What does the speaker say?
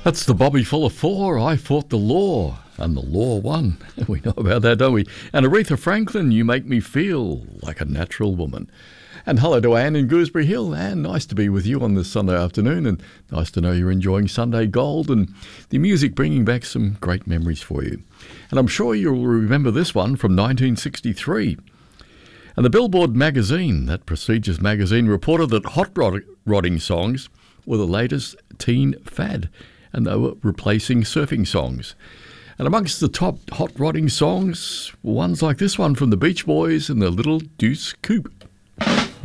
That's the Bobby Fuller Four. I fought the law, and the law won. We know about that, don't we? And Aretha Franklin, You Make Me Feel Like a Natural Woman. And hello to Anne in Gooseberry Hill. Anne, nice to be with you on this Sunday afternoon, and nice to know you're enjoying Sunday Gold and the music bringing back some great memories for you. And I'm sure you'll remember this one from 1963. And the Billboard magazine, that prestigious magazine, reported that hot rodding songs were the latest teen fad, and they were replacing surfing songs. And amongst the top hot rodding songs were ones like this one from the Beach Boys and the Little Deuce Coupe.